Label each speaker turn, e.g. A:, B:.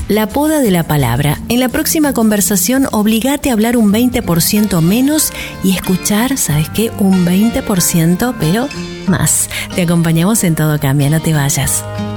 A: La poda de la palabra. En la próxima conversación, obligate a hablar un 20% menos y escuchar, ¿sabes qué? Un 20%, pero más. Te acompañamos en Todo Cambia, no te vayas.